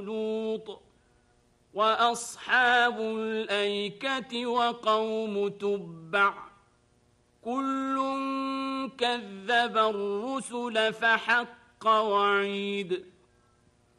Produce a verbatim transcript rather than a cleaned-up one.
لوط وأصحاب الأيكة وقوم تبع كل كذب الرسل فحق وعيد